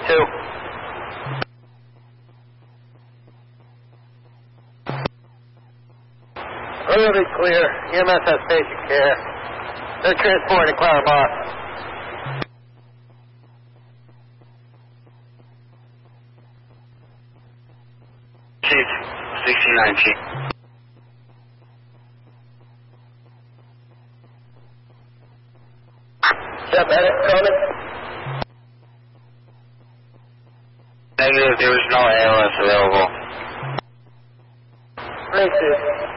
2. Really clear. EMS has patient care. They're transporting Clara Boss. Chief, 69 Chief. Step medic coming. Negative, there was no ALS available. Thank you.